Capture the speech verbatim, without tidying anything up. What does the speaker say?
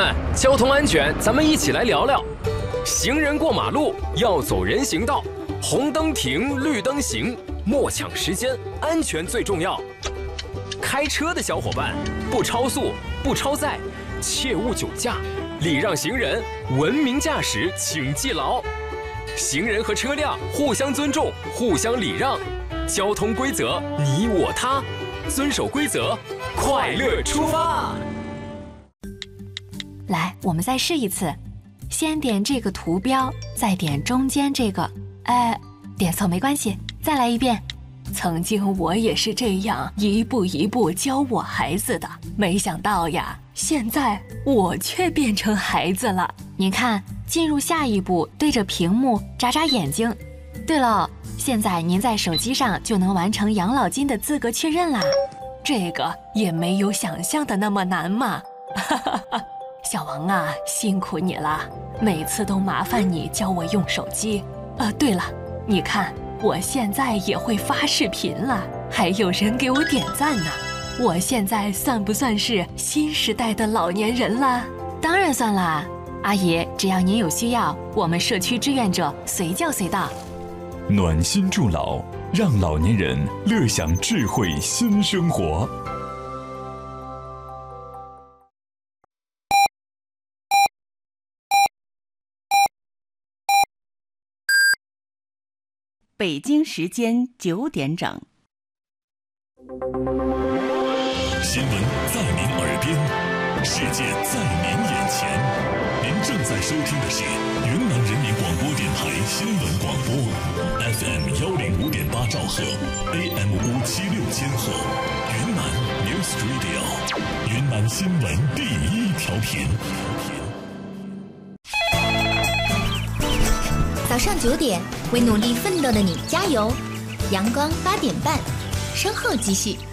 们，交通安全，咱们一起来聊聊。行人过马路要走人行道，红灯停，绿灯行，莫抢时间，安全最重要。开车的小伙伴，不超速，不超载，切勿酒驾，礼让行人，文明驾驶，请记牢。行人和车辆互相尊重，互相礼让，交通规则你我他，遵守规则，快乐出发。 来，我们再试一次，先点这个图标，再点中间这个，哎，点错没关系，再来一遍。曾经我也是这样一步一步教我孩子的，没想到呀，现在我却变成孩子了。您看，进入下一步，对着屏幕眨眨眼睛。对了，现在您在手机上就能完成养老金的资格确认啦，这个也没有想象的那么难嘛。哈哈哈。小王啊，辛苦你了，每次都麻烦你教我用手机。呃，对了，你看我现在也会发视频了，还有人给我点赞呢。我现在算不算是新时代的老年人了？当然算啦，阿姨，只要您有需要，我们社区志愿者随叫随到。 暖心助老，让老年人乐享智慧新生活。 北京时间九点整。 新闻在您耳边，世界在您眼前。您正在收听的是云南人民广播电台新闻广播 ，F M 幺零五点八兆赫 ，A M 五七六千赫，云南 News Radio， 云南新闻第一调频。 早上九点，为努力奋斗的你加油！阳光八点半，稍后继续。